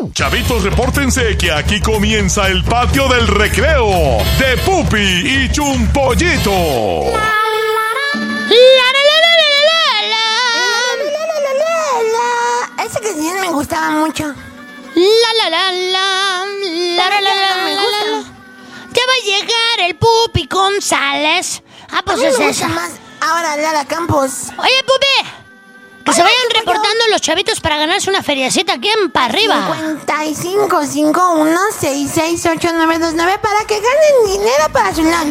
Chavitos, repórtense que aquí comienza el patio del recreo de Pupi y Chumpollito. Esa canción me gustaba mucho. Me gusta. Ya va a llegar el Pupi González. Pues A mí es me gusta esa. más ahora Lara Campos. Oye, Pupi, que se vayan reportando los chavitos para ganarse una feriecita aquí en para arriba. 5551668929 para que ganen dinero para su lunch.